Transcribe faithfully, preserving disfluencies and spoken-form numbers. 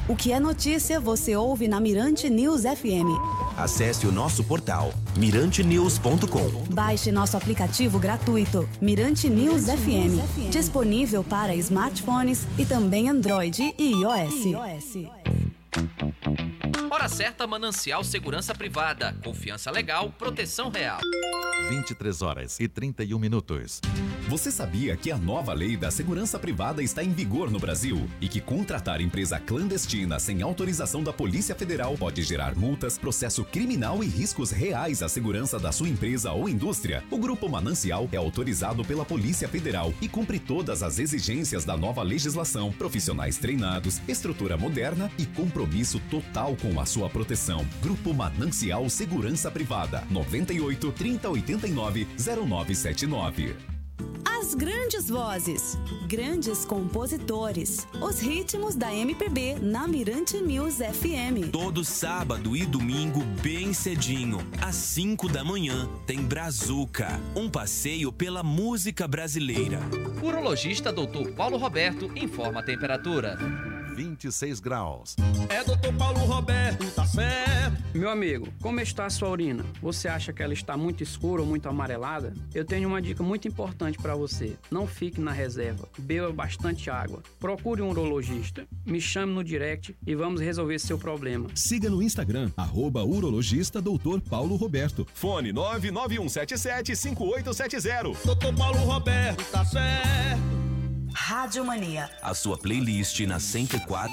O que é notícia você ouve na Mirante News F M. Acesse o nosso portal mirante news ponto com. Baixe nosso aplicativo gratuito Mirante News F M, disponível para smartphones e também Android e iOS. Hora certa, Manancial Segurança Privada. Confiança legal, proteção real. vinte e três horas e trinta e um minutos. Você sabia que a nova lei da segurança privada está em vigor no Brasil e que contratar empresa clandestina sem autorização da Polícia Federal pode gerar multas, processo criminal e riscos reais à segurança da sua empresa ou indústria? O Grupo Manancial é autorizado pela Polícia Federal e cumpre todas as exigências da nova legislação, profissionais treinados, estrutura moderna e compromisso total com a sua proteção. Grupo Manancial Segurança Privada, noventa e oito, trinta, oitenta e nove, zero nove sete nove. As grandes vozes, grandes compositores, os ritmos da M P B na Mirante News F M. Todo sábado e domingo, bem cedinho, às cinco da manhã, tem Brazuca, um passeio pela música brasileira. Urologista doutor Paulo Roberto informa a temperatura. vinte e seis graus. É doutor Paulo Roberto, tá certo. Meu amigo, como está a sua urina? Você acha que ela está muito escura ou muito amarelada? Eu tenho uma dica muito importante para você. Não fique na reserva. Beba bastante água. Procure um urologista. Me chame no direct e vamos resolver seu problema. Siga no Instagram, arroba urologista doutor Paulo Roberto. Fone nove nove um sete sete, cinco oito sete zero. doutor Paulo Roberto, tá certo. Rádio Mania. A sua playlist na cento e quatro